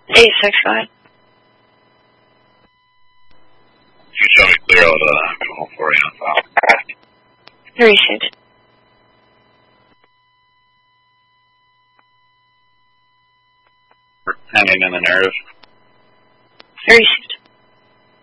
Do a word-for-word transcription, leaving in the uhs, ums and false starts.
eighty-six, go ahead. You show me clear out uh, call for you on file. thirty-six. Hanging in the narrative. thirty-six.